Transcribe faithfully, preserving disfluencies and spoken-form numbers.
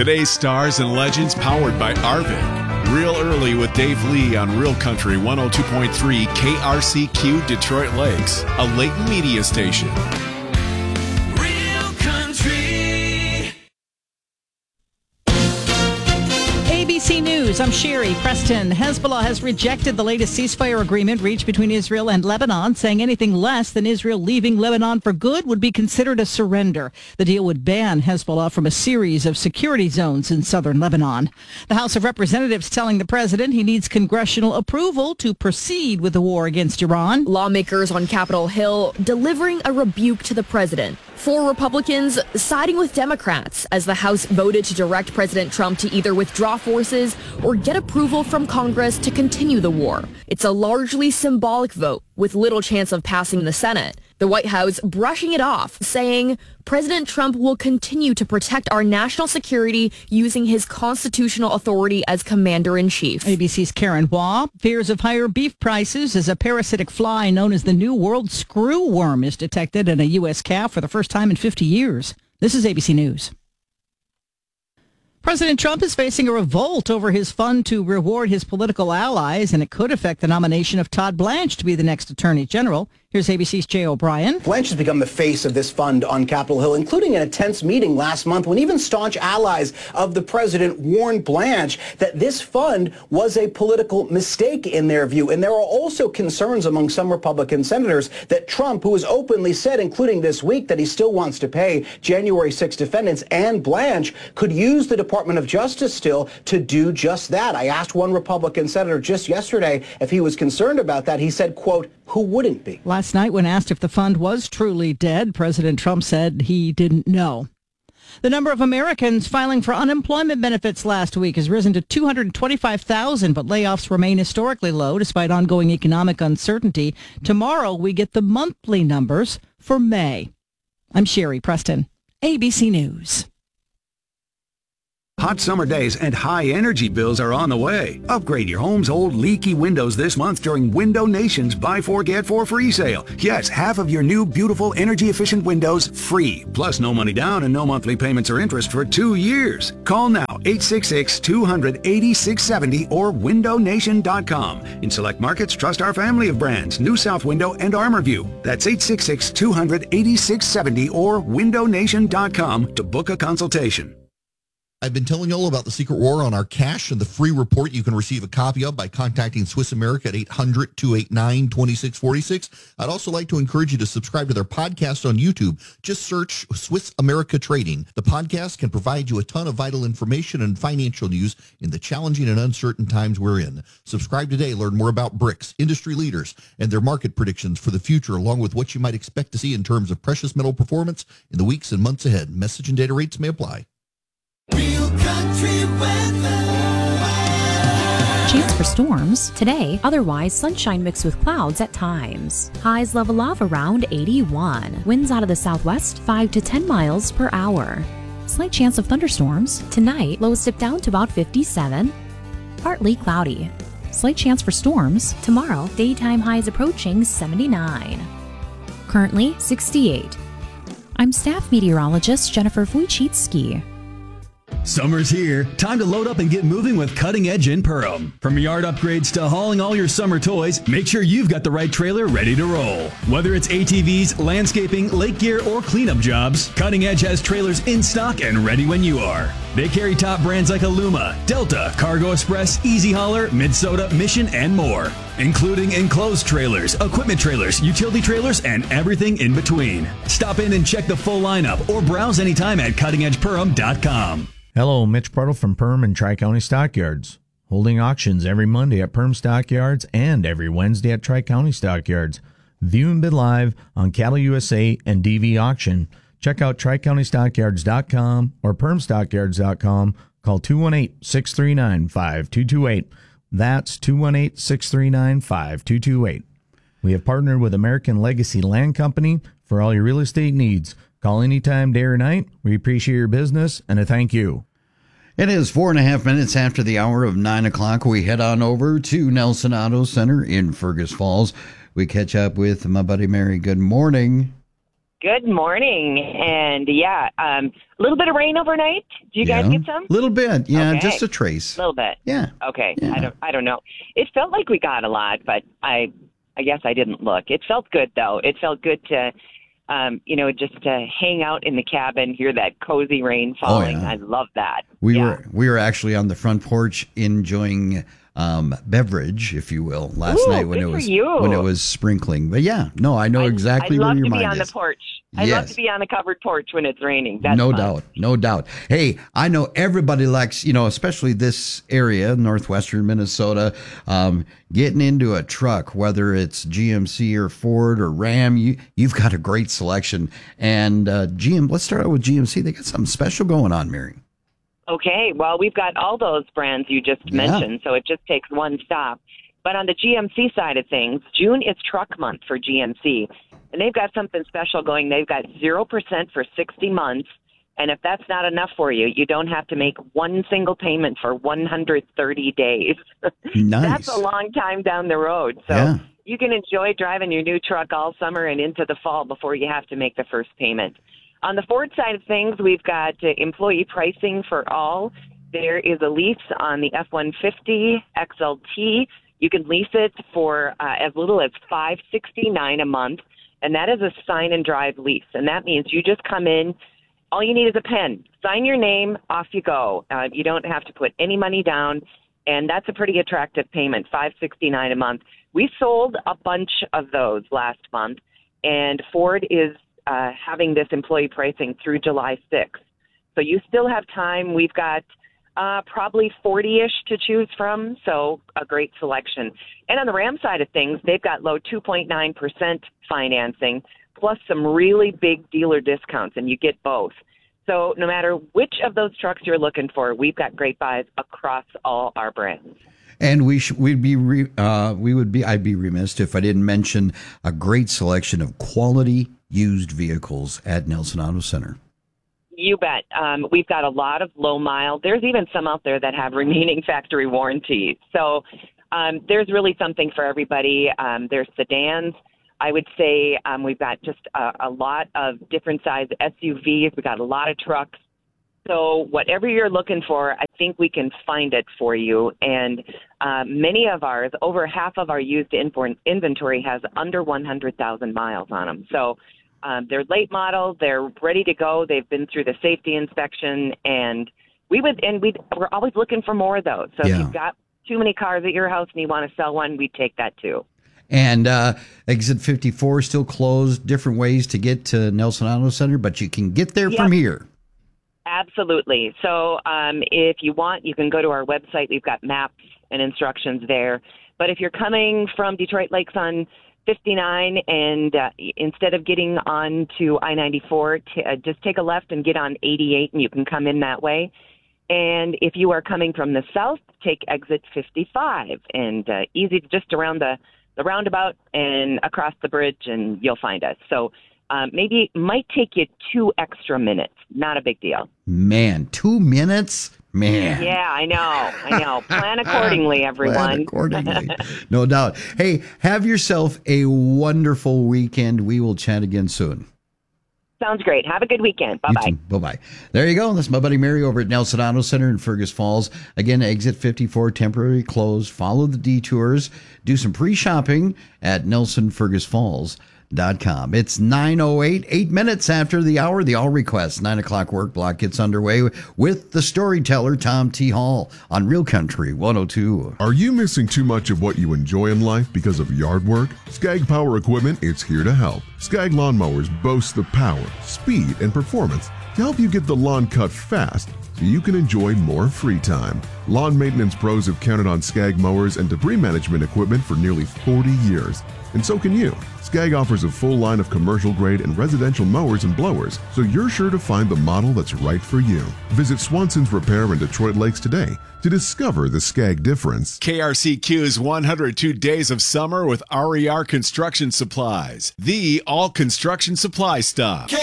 Today's stars and legends powered by Arvin. Real early with Dave Lee on Real Country one oh two point three K R C Q Detroit Lakes, a Layton media station. Real Country. A B C News, I'm Sherry Preston. Hezbollah has rejected the latest ceasefire agreement reached between Israel and Lebanon, saying anything less than Israel leaving Lebanon for good would be considered a surrender. The deal would ban Hezbollah from a series of security zones in southern Lebanon. The House of Representatives telling the president he needs congressional approval to proceed with the war against Iran. Lawmakers on Capitol Hill delivering a rebuke to the president. Four Republicans siding with Democrats as the House voted to direct President Trump to either withdraw forces or get approval from Congress to continue the war. It's a largely symbolic vote with little chance of passing the Senate. The White House brushing it off, saying President Trump will continue to protect our national security using his constitutional authority as commander-in-chief. A B C's Karen Hua. Fears of higher beef prices as a parasitic fly known as the New World screwworm is detected in a U S calf for the first time in fifty years. This is A B C News. President Trump is facing a revolt over his fund to reward his political allies, and it could affect the nomination of Todd Blanche to be the next Attorney General. Here's A B C's Jay O'Brien. Blanche has become the face of this fund on Capitol Hill, including in a tense meeting last month when even staunch allies of the president warned Blanche that this fund was a political mistake in their view. And there are also concerns among some Republican senators that Trump, who has openly said, including this week, that he still wants to pay January sixth defendants, and Blanche could use the Department of Justice still to do just that. I asked one Republican senator just yesterday if he was concerned about that. He said, quote, who wouldn't be? Last night, when asked if the fund was truly dead, President Trump said he didn't know. The number of Americans filing for unemployment benefits last week has risen to two hundred twenty-five thousand, but layoffs remain historically low despite ongoing economic uncertainty. Tomorrow, we get the monthly numbers for May. I'm Sherry Preston, A B C News. Hot summer days and high energy bills are on the way. Upgrade your home's old leaky windows this month during Window Nation's Buy Four Get Four free sale. Yes, half of your new beautiful energy efficient windows free. Plus no money down and no monthly payments or interest for two years. Call now eight six six, two hundred, eighty-six seventy or window nation dot com. In select markets, trust our family of brands, New South Window and ArmorView. That's eight six six, two hundred, eighty-six seventy or window nation dot com to book a consultation. I've been telling you all about the Secret War on our cash and the free report you can receive a copy of by contacting Swiss America at eight hundred, two eight nine, two six four six. I'd also like to encourage you to subscribe to their podcast on YouTube. Just search Swiss America Trading. The podcast can provide you a ton of vital information and financial news in the challenging and uncertain times we're in. Subscribe today. Learn more about B R I C S, industry leaders, and their market predictions for the future, along with what you might expect to see in terms of precious metal performance in the weeks and months ahead. Message and data rates may apply. Real Country weather. Chance for storms today, otherwise sunshine mixed with clouds at times. Highs level off around eighty-one. Winds out of the southwest five to ten miles per hour. Slight chance of thunderstorms. Tonight, lows dip down to about fifty-seven. Partly cloudy. Slight chance for storms. Tomorrow, daytime highs approaching seventy-nine. Currently sixty-eight. I'm staff meteorologist Jennifer Wojcicki. Summer's here. Time to load up and get moving with Cutting Edge in Perham. From yard upgrades to hauling all your summer toys, make sure you've got the right trailer ready to roll. Whether it's A T Vs, landscaping, lake gear, or cleanup jobs, Cutting Edge has trailers in stock and ready when you are. They carry top brands like Aluma, Delta, Cargo Express, Easy Hauler, Minnesota, Mission, and more, including enclosed trailers, equipment trailers, utility trailers, and everything in between. Stop in and check the full lineup or browse anytime at cutting edge perham dot com. Hello, Mitch Pruitt from Perham and Tri-County Stockyards. Holding auctions every Monday at Perham Stockyards and every Wednesday at Tri-County Stockyards. View and bid live on Cattle U S A and D V Auction. Check out tri county stockyards dot com or perham stockyards dot com. Call two one eight, six three nine, five two two eight. That's two one eight, six three nine, five two two eight. We have partnered with American Legacy Land Company for all your real estate needs. Call anytime, day or night. We appreciate your business and a thank you. It is four and a half minutes after the hour of nine o'clock. We head on over to Nelson Auto Center in Fergus Falls. We catch up with my buddy Mary. Good morning. Good morning. And yeah, um, a little bit of rain overnight. Do you Yeah. guys get some? Little bit, yeah, Okay. just a trace. A little bit. Yeah. Okay. Yeah. I don't. I don't know. It felt like we got a lot, but I. I guess I didn't look. It felt good though. It felt good to, um, you know, just to hang out in the cabin, hear that cozy rain falling. yeah. I love that. We yeah. were we were actually on the front porch enjoying um, beverage, if you will, last Ooh, night when good it for was you. when it was sprinkling. But yeah, no, I know exactly I where love your to be mind on is. the porch. I love Yes. to be on the covered porch when it's raining. That's no fun. doubt, no doubt. Hey, I know everybody likes, you know, especially this area, northwestern Minnesota, um, getting into a truck, whether it's G M C or Ford or Ram. You you've got a great selection. And uh, G M, let's start out with G M C. They got something special going on, Mary. Okay, well, we've got all those brands you just Yeah. mentioned, so it just takes one stop. But on the G M C side of things, June is truck month for G M C, and they've got something special going. They've got zero percent for sixty months, and if that's not enough for you, you don't have to make one single payment for one hundred thirty days. Nice. That's a long time down the road, so Yeah. you can enjoy driving your new truck all summer and into the fall before you have to make the first payment. On the Ford side of things, we've got uh, employee pricing for all. There is a lease on the F one fifty X L T. You can lease it for uh, as little as five hundred sixty-nine dollars a month, and that is a sign and drive lease. And that means you just come in, all you need is a pen. Sign your name, off you go. Uh, you don't have to put any money down, and that's a pretty attractive payment, five hundred sixty-nine dollars a month. We sold a bunch of those last month, and Ford is uh, having this employee pricing through July sixth. So you still have time. We've got uh, probably forty-ish to choose from, so a great selection. And on the Ram side of things, they've got low two point nine percent financing, plus some really big dealer discounts, and you get both. So no matter which of those trucks you're looking for, we've got great buys across all our brands. And we sh- we'd be re- uh, we would be I'd be remiss if I didn't mention a great selection of quality used vehicles at Nelson Auto Center. You bet. Um, we've got a lot of low mile. There's even some out there that have remaining factory warranties. So um, there's really something for everybody. Um, there's sedans. I would say um, we've got just a, a lot of different size S U Vs. We've got a lot of trucks. So whatever you're looking for, I think we can find it for you. And uh, many of ours, over half of our used infor- inventory has under one hundred thousand miles on them. So um, they're late model. They're ready to go. They've been through the safety inspection. And we would, and we we're always looking for more of those. So Yeah. if you've got too many cars at your house and you want to sell one, we'd take that too. And uh, Exit fifty-four is still closed. Different ways to get to Nelson Auto Center, but you can get there from Yep. here. Absolutely. So um, if you want, you can go to our website. We've got maps and instructions there. But if you're coming from Detroit Lakes on fifty-nine and uh, instead of getting on to I ninety-four, t- uh, just take a left and get on eighty-eight and you can come in that way. And if you are coming from the south, take exit fifty-five and uh, easy just around the, the roundabout and across the bridge and you'll find us. So Um, maybe it might take you two extra minutes. Not a big deal. Man, two minutes? Man. Yeah, I know. I know. Plan accordingly, everyone. Plan accordingly. No doubt. Hey, have yourself a wonderful weekend. We will chat again soon. Sounds great. Have a good weekend. Bye-bye. Bye-bye. There you go. That's my buddy Mary over at Nelson Auto Center in Fergus Falls. Again, exit fifty-four, temporary closed. Follow the detours. Do some pre-shopping at nelson fergus falls dot com. It's nine oh eight, eight minutes after the hour. The All Request nine o'clock work block gets underway with the storyteller, Tom T. Hall, on Real Country one oh two. Are you missing too much of what you enjoy in life because of yard work? Skag Power Equipment is here to help. Skag lawnmowers boast the power, speed, and performance to help you get the lawn cut fast so you can enjoy more free time. Lawn maintenance pros have counted on Skag mowers and debris management equipment for nearly forty years. And so can you. Skag offers a full line of commercial grade and residential mowers and blowers, so you're sure to find the model that's right for you. Visit Swanson's Repair in Detroit Lakes today to discover the Skag difference. K R C Q's one hundred two Days of Summer with R E R Construction Supplies, the all construction supply stop.